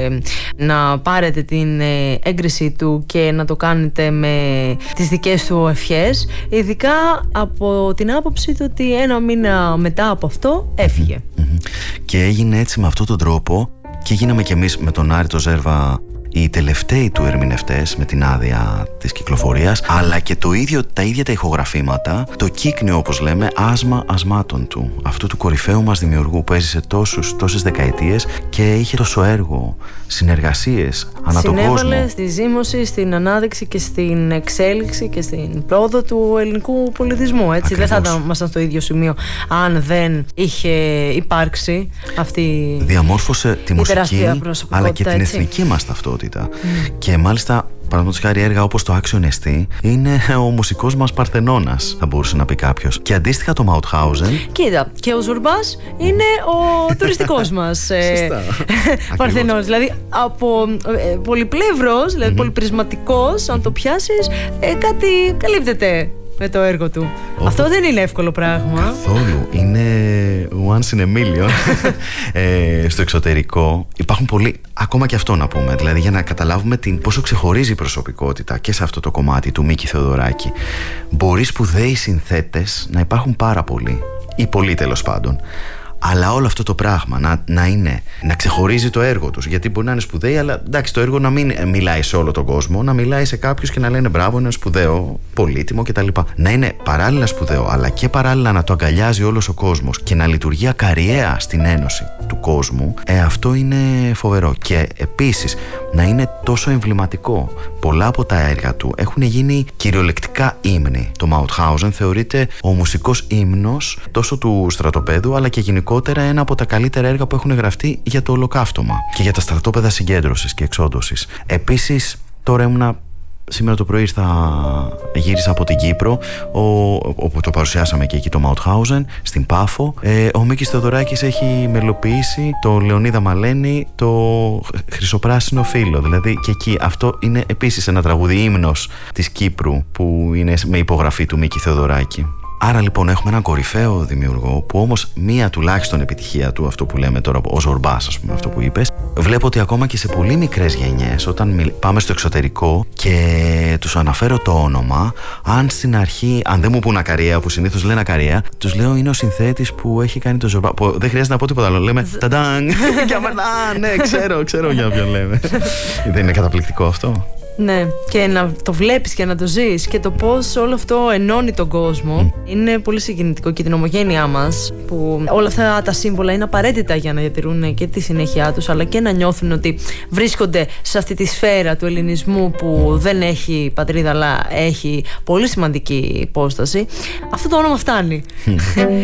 να πάρετε την έγκριση του και να το κάνετε με τις δικές του ευχές, ειδικά από την άποψη του ότι ένα μήνα μετά από αυτό έφυγε. Και έγινε έτσι με αυτόν τον τρόπο και γίναμε κι εμείς με τον Άρη το Ζέρβα οι τελευταίοι του ερμηνευτές με την άδεια της κυκλοφορίας, αλλά και τα ίδια τα ηχογραφήματα, το κύκνιο όπως λέμε άσμα ασμάτων του, αυτού του κορυφαίου μας δημιουργού που έζησε τόσες δεκαετίες και είχε τόσο έργο, συνεργασίες ανά τον κόσμο. Συνέβαλε στη ζήμωση, στην ανάδειξη και στην εξέλιξη και στην πρόοδο του ελληνικού πολιτισμού. Έτσι. Δεν θα ήμασταν στο ίδιο σημείο αν δεν είχε υπάρξει αυτή. Διαμόρφωσε τη μουσική αλλά και την εθνική μας ταυτότητα. Και μάλιστα, παραδείγματος χάρη, έργα όπως το Άξιον Εστί είναι ο μουσικός μας Παρθενώνας, θα μπορούσε να πει κάποιος. Και αντίστοιχα το Μαουτχάουζεν. Κοίτα, και ο Ζουρμπάς είναι ο τουριστικός μας Παρθενώνας. Δηλαδή από πολυπλεύρος, δηλαδή πολυπρισματικός, αν το πιάσεις, κάτι καλύπτεται με το έργο του. Αυτό δεν είναι εύκολο πράγμα. Καθόλου. Είναι once in a million. Στο εξωτερικό υπάρχουν πολλοί. Ακόμα και αυτό να πούμε. Δηλαδή, για να καταλάβουμε πόσο ξεχωρίζει η προσωπικότητα και σε αυτό το κομμάτι του Μίκη Θεοδωράκη. Μπορεί σπουδαίοι συνθέτες να υπάρχουν πάρα πολλοί. Ή πολλοί τέλος πάντων. Αλλά όλο αυτό το πράγμα να ξεχωρίζει το έργο τους. Γιατί μπορεί να είναι σπουδαίοι, αλλά εντάξει, το έργο να μην μιλάει σε όλο τον κόσμο, να μιλάει σε κάποιους και να λένε μπράβο, είναι σπουδαίο, πολύτιμο κτλ. Να είναι παράλληλα σπουδαίο, αλλά και παράλληλα να το αγκαλιάζει όλος ο κόσμος και να λειτουργεί ακαριέα στην ένωση του κόσμου, αυτό είναι φοβερό. Και επίσης να είναι τόσο εμβληματικό. Πολλά από τα έργα του έχουν γίνει κυριολεκτικά ύμνοι. Το Μαουτχάουζεν θεωρείται ο μουσικός ύμνος τόσο του στρατοπέδου, αλλά και γενικότερα ένα από τα καλύτερα έργα που έχουν γραφτεί για το ολοκαύτωμα και για τα στρατόπεδα συγκέντρωσης και εξόντωσης. Επίσης, τώρα σήμερα το πρωί γύρισα από την Κύπρο, όπου το παρουσιάσαμε και εκεί το Μαουτχάουζεν, στην Πάφο. Ο Μίκης Θεοδωράκης έχει μελοποιήσει το Λεωνίδα Μαλένη, το Χρυσοπράσινο Φύλλο. Δηλαδή και εκεί αυτό είναι επίσης ένα τραγούδι ύμνος της Κύπρου που είναι με υπογραφή του Μίκη Θεοδωράκη. Άρα λοιπόν έχουμε έναν κορυφαίο δημιουργό που όμως μία τουλάχιστον επιτυχία του, αυτό που λέμε τώρα ο Ζορμπάς, ας πούμε, αυτό που είπες, βλέπω ότι ακόμα και σε πολύ μικρές γενιές, όταν πάμε στο εξωτερικό και τους αναφέρω το όνομα, αν στην αρχή, αν δεν μου πούν ακαρία, που συνήθως λένε ακαρία, τους λέω είναι ο συνθέτης που έχει κάνει το Ζορμπά. Δεν χρειάζεται να πω τίποτα άλλο. Λέμε ταντάν! Και ναι, ξέρω για ποιον λέμε. Δεν είναι καταπληκτικό αυτό? Ναι, και να το βλέπεις και να το ζεις και το πώς όλο αυτό ενώνει τον κόσμο είναι πολύ συγκινητικό, και την ομογένειά μας, που όλα αυτά τα σύμβολα είναι απαραίτητα για να διατηρούν και τη συνέχειά τους, αλλά και να νιώθουν ότι βρίσκονται σε αυτή τη σφαίρα του ελληνισμού που δεν έχει πατρίδα αλλά έχει πολύ σημαντική υπόσταση. Αυτό το όνομα φτάνει.